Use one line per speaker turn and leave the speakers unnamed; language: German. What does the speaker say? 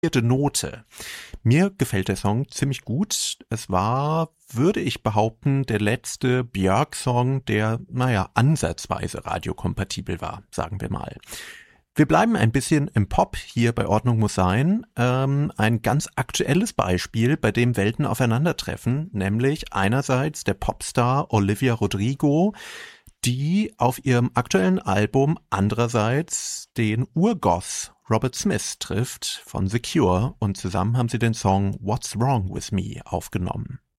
vierte Note. Mir gefällt der Song ziemlich gut. Es war, würde ich behaupten, der letzte Björk-Song, der, ansatzweise radiokompatibel war, sagen wir mal. Wir bleiben ein bisschen im Pop hier bei Ordnung muss sein. Ein ganz aktuelles Beispiel, bei dem Welten aufeinandertreffen, nämlich einerseits der Popstar Olivia Rodrigo, die auf ihrem aktuellen Album andererseits den Urgoth Robert Smith trifft von The Cure und zusammen haben sie den Song What's Wrong With Me aufgenommen.